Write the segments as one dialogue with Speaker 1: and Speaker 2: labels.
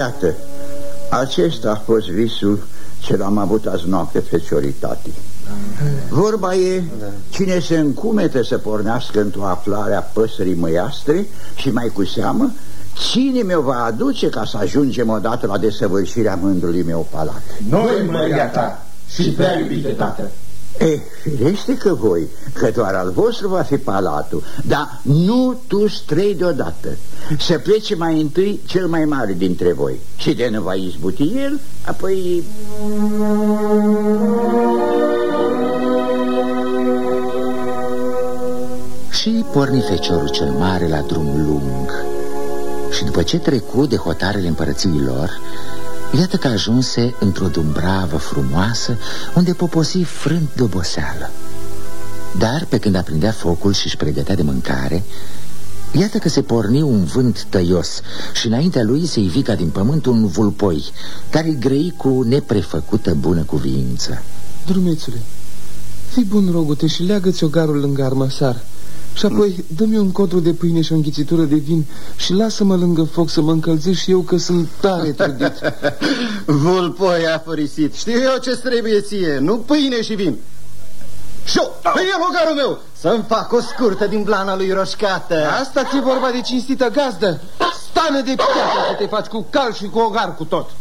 Speaker 1: Iată, acesta a fost visul ce l-am avut azi noapte, fecioritate. Vorba e, cine se încumete să pornească într-o aflare a păsării măiastre și mai cu seamă, cine mi-o va aduce ca să ajungem odată la desăvârșirea mândrului meu palat?
Speaker 2: Noi, măria ta și prea iubite tată.
Speaker 1: Firește că voi, că doar al vostru va fi palatul, dar nu tu străi deodată. Să plece mai întâi cel mai mare dintre voi și de nu va izbuti el, apoi...
Speaker 3: Și porni feciorul cel mare la drum lung. Și după ce trecu de hotarele împărăției lor, iată că ajunse într-o dumbravă frumoasă, unde poposi frânt de oboseală. Dar pe când aprindea focul și-și pregătea de mâncare, iată că se porni un vânt tăios și înaintea lui se ivi ca din pământ un vulpoi, care îi grăi cu neprefăcută bună cuviință.
Speaker 4: Drumețule, fii bun, rogute, și leagă-ți ogarul lângă armăsar. Și apoi dă-mi un codru de pâine și o înghițitură de vin și lasă-mă lângă foc să mă încălzesc și eu, că sunt tare trudit.
Speaker 5: Vulpoi afărisit, știu eu ce trebuie ție, nu pâine și vin. Și ia ogarul meu să-mi fac o scurtă din blana lui roșcată.
Speaker 4: Asta ți-e vorba de cinstită gazdă. Stană de piatră să te faci cu cal și cu ogar cu tot.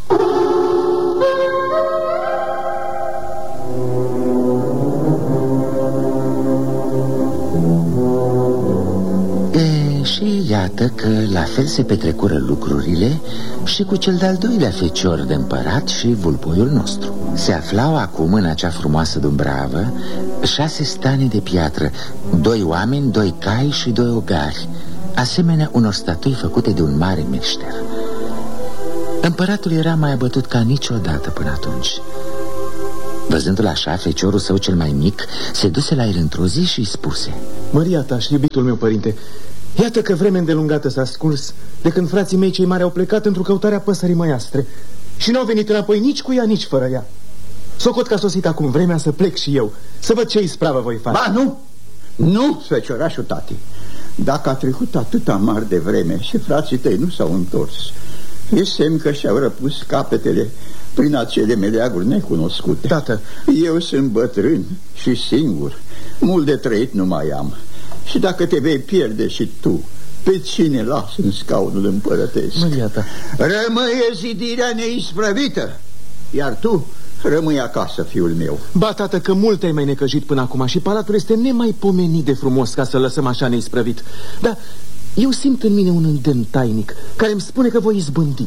Speaker 3: Și iată că la fel se petrecură lucrurile și cu cel de-al doilea fecior de împărat și vulpoiul nostru. Se aflau acum în acea frumoasă dumbravă 6 stane de piatră, 2 oameni, 2 cai și 2 ogari, asemenea unor statui făcute de un mare meșter. Împăratul era mai abătut ca niciodată până atunci. Văzându-l așa, feciorul său cel mai mic se duse la el într-o zi și îi spuse:
Speaker 4: Măria ta și iubitul meu părinte, iată că vreme îndelungată s-a scurs de când frații mei cei mari au plecat într-o căutarea păsării măiastre și n-au venit înapoi nici cu ea, nici fără ea. Socot că a sosit acum vremea să plec și eu, să văd ce ispravă voi face.
Speaker 1: Ba, nu, feciorașul tati. Dacă a trecut atâta mare de vreme și frații tăi nu s-au întors, e semn că și-au răpus capetele prin acele meleaguri necunoscute.
Speaker 4: Tată,
Speaker 1: eu sunt bătrân și singur, mult de trăit nu mai am. Și dacă te vei pierde și tu, pe cine las în scaunul împărătesc?
Speaker 4: Măria ta.
Speaker 1: Rămâie zidirea neisprăvită, iar tu rămâi acasă, fiul meu.
Speaker 4: Ba, tată, că mult ai mai necăjit până acum și palatul este nemaipomenit de frumos ca să lăsăm așa neisprăvit. Dar eu simt în mine un îndemn tainic care îmi spune că voi izbândi.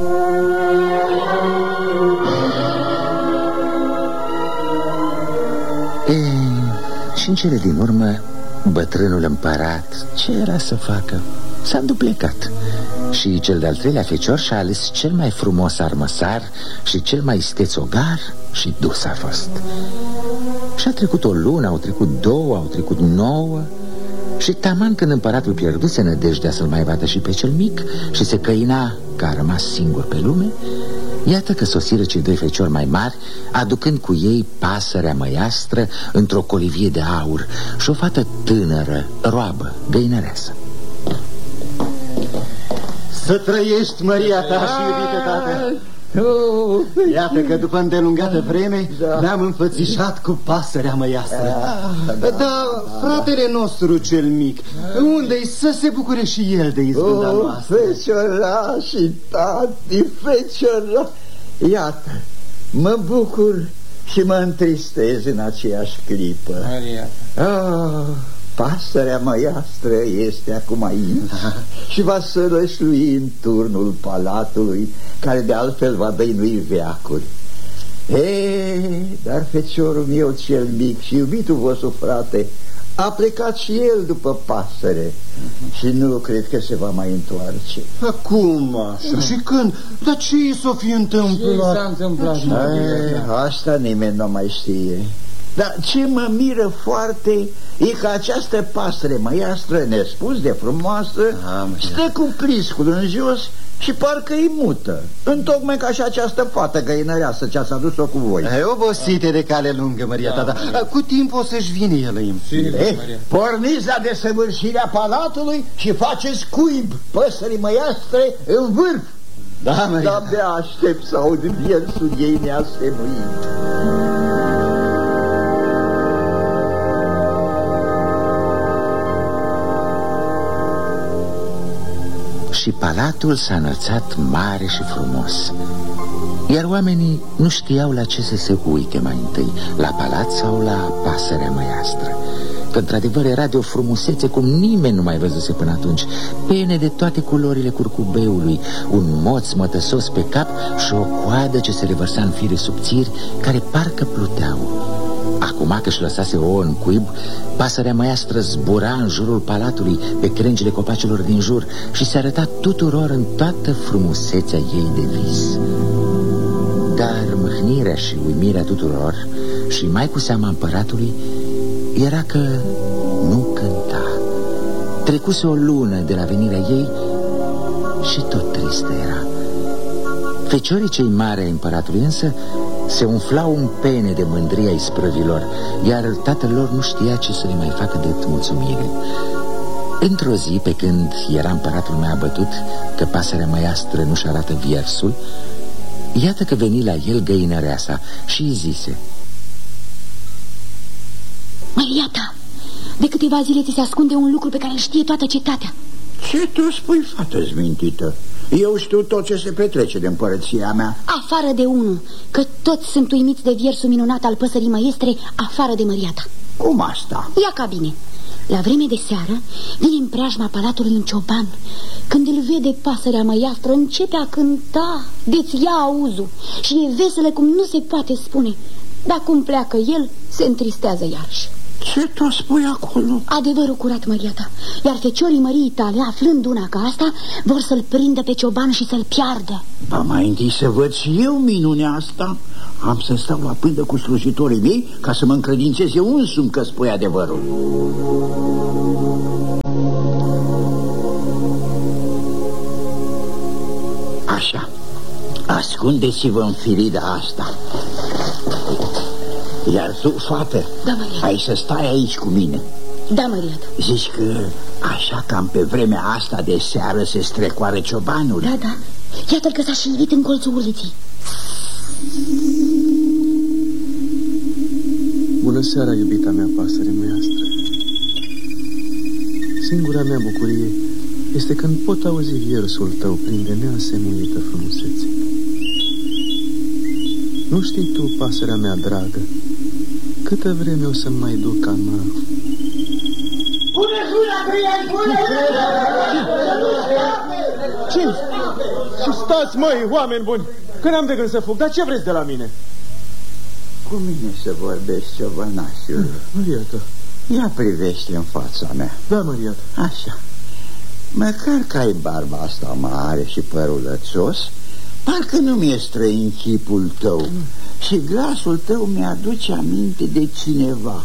Speaker 3: Și în cele din urmă, bătrânul împărat, ce era să facă? S-a înduplecat. Și cel de-al treilea fecior și-a ales cel mai frumos armăsar și cel mai isteț ogar și dus a fost. Și-a trecut o lună, au trecut 2, au trecut 9. Și taman când împăratul pierduse nădejdea să-l mai vadă și pe cel mic și se căina că a rămas singur pe lume, iată că sosiră cei 2 feciori mai mari, aducând cu ei pasărea măiastră într-o colivie de aur și o fată tânără, roabă, găinăreasă.
Speaker 5: Să trăiești, Măria ta și iubite tată. Iată că după îndelungată vreme ne-am înfățișat cu pasărea măiastră. Dar fratele nostru cel mic, unde-i să se bucure și el de izbânda noastră?
Speaker 1: Feciorașii, tati, feciorași. Iată, mă bucur și mă întristez în aceeași clipă. Pasărea măiastră este acum aici și va sărășlui în turnul palatului, care de altfel va dăinui veacuri. Dar feciorul meu cel mic și iubitul vostru frate a plecat și el după pasăre și nu cred că se va mai întoarce.
Speaker 5: Acum așa? Și când? Dar ce i s-o fi întâmplat?
Speaker 2: Ce s-a întâmplat?
Speaker 1: Asta nimeni nu mai știe. Dar ce mă miră foarte e că această pasăre măiastră, nespus de frumoasă, stă cu pliscul în jos și parcă e mută, întocmai ca și această fată găinăreasă ce ați adus-o cu voi.
Speaker 5: Obosite de cale lungă, Măria ta, cu timp o să-și vină el.
Speaker 1: Porniți la desăvârșirea palatului și faceți cuib păsării măiastre în vârf.
Speaker 5: Da, Maria.
Speaker 1: De-abia aștept să aud viersul ei neasemuit.
Speaker 3: Și palatul s-a înălțat mare și frumos, iar oamenii nu știau la ce să se uite mai întâi, la palat sau la pasărea măiastră, că într-adevăr era de o frumusețe cum nimeni nu mai văzuse până atunci. Pene de toate culorile curcubeului, un moț mătăsos pe cap și o coadă ce se revărsa în fire subțiri care parcă pluteau. Acum că își lăsase ouă în cuib, pasărea măiastră zbura în jurul palatului pe crengile copacilor din jur și se arăta tuturor în toată frumusețea ei de vis. Dar mâhnirea și uimirea tuturor, și mai cu seama împăratului, era că nu cânta. Trecuse o lună de la venirea ei și tot tristă era. Feciorii cei mari ai împăratului însă se umflau în pene de mândria isprăvilor, iar tatăl lor nu știa ce să le mai facă drept mulțumire. Într-o zi, pe când era împăratul mai abătut că pasărea măiastră nu-și arată viersul, iată că veni la el găinăreasa și îi zise:
Speaker 6: Măriata, de câteva zile ți se ascunde un lucru pe care îl știe toată cetatea.
Speaker 1: Ce tu spui, fată zmintită? Eu știu tot ce se petrece de împărăția mea.
Speaker 6: Afară de unul, că toți sunt uimiți de viersul minunat al păsării măiestre, afară de Măriata.
Speaker 1: Cum asta?
Speaker 6: Ia ca bine. La vreme de seară vine în preajma palatului un cioban. Când îl vede pasărea măiastră, începe a cânta, de-ți ia auzul, și e veselă cum nu se poate spune. Dar cum pleacă el, se întristează iarăși.
Speaker 1: Ce tu spui acolo?
Speaker 6: Adevărul curat, Măriata. Iar feciorii măriei tale, aflând una ca asta, vor să-l prindă pe cioban și să-l piardă.
Speaker 1: Ba mai întâi să văd și eu minunea asta. Am să stau la pândă cu slujitorii mei ca să mă încredințez eu însumi că spui adevărul. Așa, ascundeți-vă în firida asta. Iar tu, fată,
Speaker 6: da, Măriata,
Speaker 1: ai să stai aici cu mine.
Speaker 6: Da, Măriata.
Speaker 1: Zici că așa cam pe vremea asta de seară se strecoară ciobanul?
Speaker 6: Da, da. Iată-l că s-a și ivit în colțul uliții.
Speaker 4: Bună seara, iubita mea pasăre măiastră. Singura mea bucurie este când pot auzi viersul tău plin de neasemuită frumusețe. Nu știi tu, pasărea mea dragă, câtă vreme o să-mi mai duc amarul.
Speaker 2: Bună ziua, prieteni! Bună
Speaker 4: Ce? Și stați, măi, oameni buni, că n-am de gând să fug, dar ce vreți de la mine?
Speaker 1: Cu mine să vorbești, ciobănașul.
Speaker 4: Măriata.
Speaker 1: Ia privește în fața mea.
Speaker 4: Da, Măriata.
Speaker 1: Așa. Măcar că ai barba asta mare și părul lățos, parcă nu mi-e străin chipul tău. Și glasul tău mi-aduce aminte de cineva.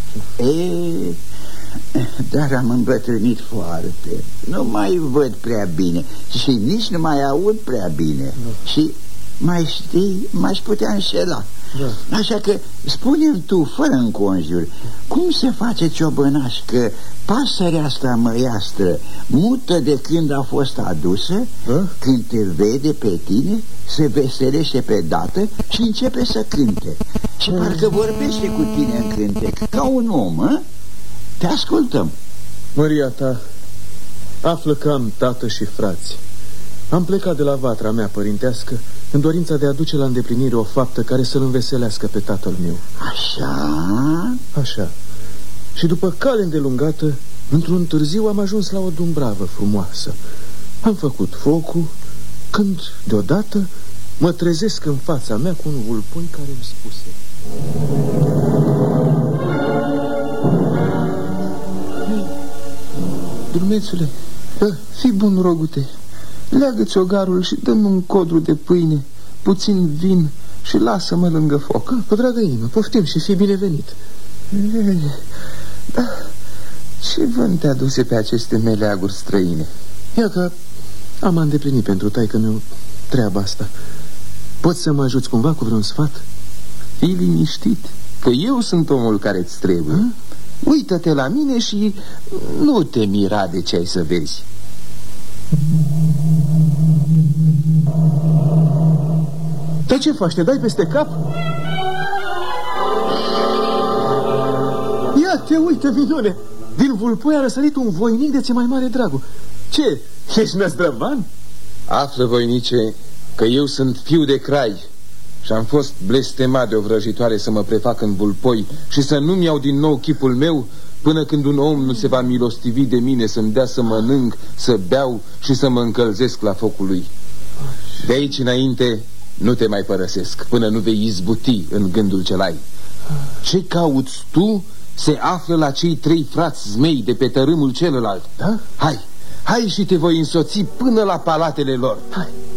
Speaker 1: Dar am îmbătrânit foarte. Nu mai văd prea bine și nici nu mai aud prea bine. Și mai știi, m-aș putea înșela. Da. Așa că spune-mi tu, fără înconjur, cum se face, ciobănaș, că pasărea asta măiastră mută de când a fost adusă, când te vede pe tine, se veselește pe dată și începe să cânte. Și parcă vorbește cu tine în cântec, ca un om, a? Te ascultăm.
Speaker 4: Măriata, află că am tată și frați. Am plecat de la vatra mea părintească în dorința de a duce la îndeplinire o faptă care să-l înveselească pe tatăl meu.
Speaker 1: Așa?
Speaker 4: Așa. Și după cale îndelungată, într-un târziu am ajuns la o dumbravă frumoasă. Am făcut focul, când deodată mă trezesc în fața mea cu un vulpoi care îmi spuse:
Speaker 7: Drumețule, fii bun, rogute, leagă-ți ogarul și dă-mi un codru de pâine, puțin vin și lasă-mă lângă foc.
Speaker 4: Cu dragă inimă, poftim și fii binevenit.
Speaker 7: Da, ce vânt te aduse pe aceste meleaguri străine?
Speaker 4: Ia că am îndeplinit pentru taică-meu treaba asta. Poți să mă ajuți cumva cu vreun sfat?
Speaker 7: Fii liniștit, că eu sunt omul care-ți trebuie. Uită-te la mine și nu te mira de ce ai să vezi.
Speaker 4: Dar ce faci, te dai peste cap? Ia te uite, minune, din vulpoi a răsărit un voinic de ți mai mare dragul. Ce, ești năzdrăvan?
Speaker 3: Află, voinice, că eu sunt fiu de crai și am fost blestemat de o vrăjitoare să mă prefac în vulpoi și să nu-mi iau din nou chipul meu până când un om nu se va milostivi de mine să-mi dea să mănânc, să beau și să mă încălzesc la focul lui. De aici înainte nu te mai părăsesc până nu vei izbuti în gândul ce ai. Ce cauți tu se află la cei 3 frați zmei de pe tărâmul celălalt.
Speaker 4: Da?
Speaker 3: Hai și te voi însoți până la palatele lor.
Speaker 4: Hai.